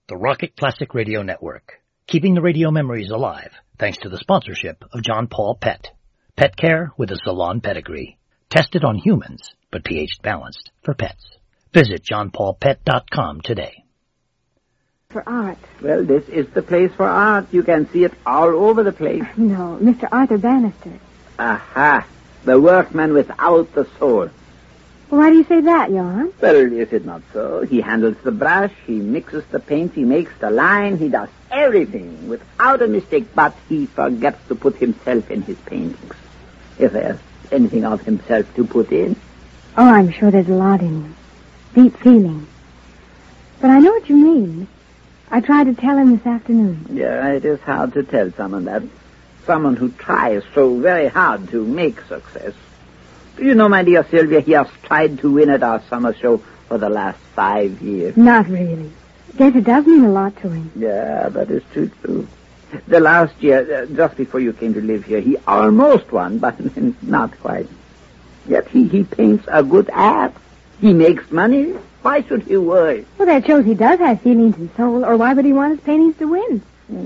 the Rocket Classic Radio Network, keeping the radio memories alive thanks to the sponsorship of John Paul Pet. Pet care with a salon pedigree. Tested on humans, but pH balanced for pets. Visit johnpaulpet.com today. For art. Well, this is the place for art. You can see it all over the place. No, Mr. Arthur Bannister. Aha! The workman without the soul. Well, why do you say that, Johann? Well, is it not so? He handles the brush, he mixes the paint, he makes the line, he does everything without a mistake, but he forgets to put himself in his paintings. If there's anything of himself to put in. Oh, I'm sure there's a lot in him. Deep feeling. But I know what you mean. I tried to tell him this afternoon. Yeah, it is hard to tell someone that. Someone who tries so very hard to make success. Do you know, my dear Sylvia, he has tried to win at our summer show for the last 5 years. Not really. Guess it does mean a lot to him. Yeah, that is true. The last year, just before you came to live here, he almost won, but not quite. Yet he paints a good art. He makes money. Why should he worry? Well, that shows he does have feelings and soul, or why would he want his paintings to win?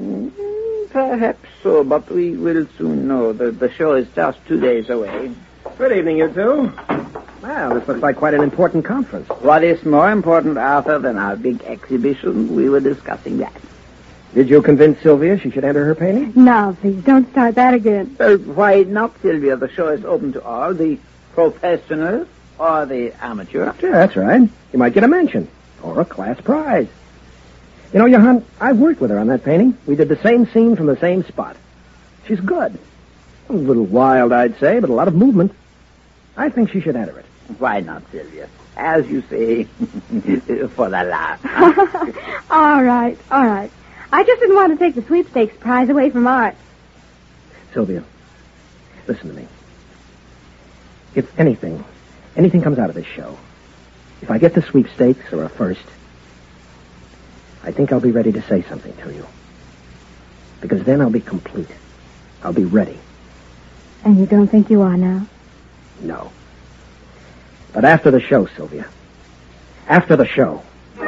Perhaps so, but we will soon know. The show is just 2 days away. Good evening, you two. Well, this looks like quite an important conference. What is more important, Arthur, than our big exhibition? We were discussing that. Did you convince Sylvia she should enter her painting? Now, please, don't start that again. Well, why not, Sylvia? The show is open to all, the professionals or the amateur. Yeah, that's right. You might get a mention or a class prize. You know, Johann, I've worked with her on that painting. We did the same scene from the same spot. She's good. A little wild, I'd say, but a lot of movement. I think she should enter it. Why not, Sylvia? As you say, for the laugh. All right. I just didn't want to take the sweepstakes prize away from Art. Sylvia, listen to me. If anything comes out of this show, if I get the sweepstakes or a first, I think I'll be ready to say something to you. Because then I'll be complete. I'll be ready. And you don't think you are now? No. But after the show, Sylvia. After the show.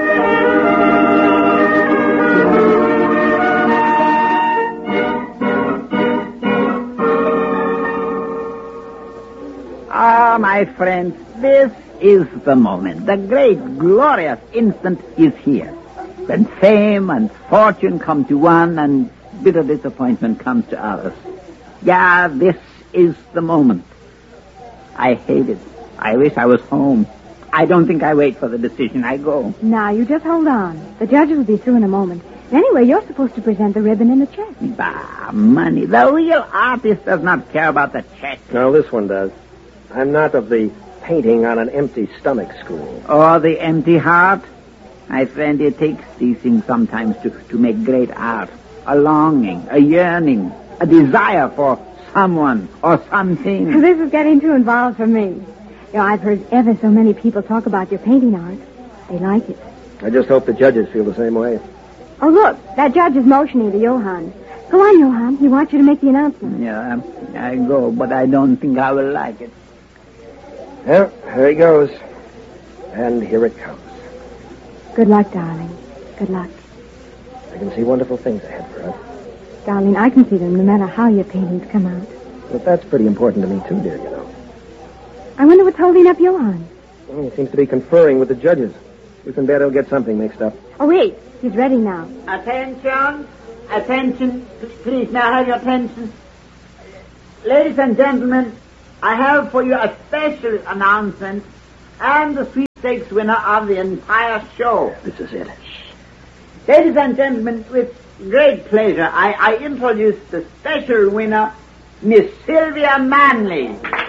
Ah, my friends, this is the moment. The great, glorious instant is here. When fame and fortune come to one and bitter disappointment comes to others. Yeah, this is the moment. I hate it. I wish I was home. I don't think I wait for the decision. I go. Now, you just hold on. The judges will be through in a moment. Anyway, you're supposed to present the ribbon and the check. Bah, money. The real artist does not care about the check. No, this one does. I'm not of the painting on an empty stomach school. Or the empty heart. My friend, it takes these things sometimes to make great art. A longing, a yearning, a desire for someone or something. This is getting too involved for me. You know, I've heard ever so many people talk about your painting art. They like it. I just hope the judges feel the same way. Oh, look, that judge is motioning to Johann. Go on, Johann. He wants you to make the announcement. Yeah, I go, but I don't think I will like it. Well, here he goes. And here it comes. Good luck, darling. Good luck. I can see wonderful things ahead for us. Darling, I can see them no matter how your paintings come out. But that's pretty important to me, too, dear, you know. I wonder what's holding up Johann. Well, he seems to be conferring with the judges. You can bet he'll get something mixed up. Oh, wait. He's ready now. Attention. Please, may I have your attention? Ladies and gentlemen, I have for you a special announcement and the sweepstakes winner of the entire show. This is it. Ladies and gentlemen, with great pleasure, I introduce the special winner, Miss Sylvia Manley.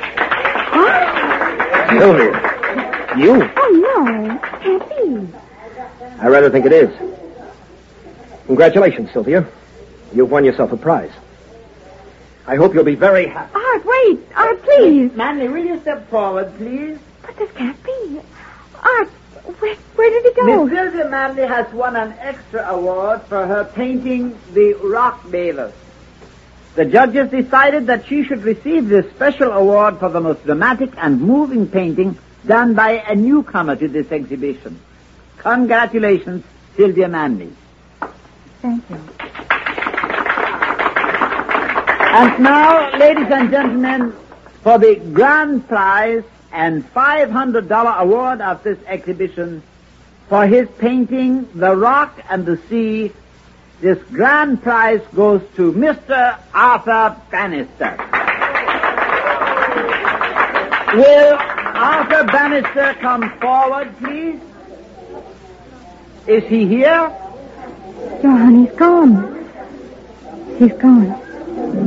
What? Sylvia? You? Oh, no. Can't be. I rather think it is. Congratulations, Sylvia. You've won yourself a prize. I hope you'll be very happy. Art, wait. Art, please. Manley, will you step forward, please? But this can't be. Art, where did he go? Miss Sylvia Manley has won an extra award for her painting The Rock Bathers. The judges decided that she should receive this special award for the most dramatic and moving painting done by a newcomer to this exhibition. Congratulations, Sylvia Manley. Thank you. And now, ladies and gentlemen, for the grand prize and $500 award of this exhibition, for his painting The Rock and the Sea, this grand prize goes to Mr. Arthur Bannister. Will Arthur Bannister come forward, please? Is he here? John, he's gone. He's gone.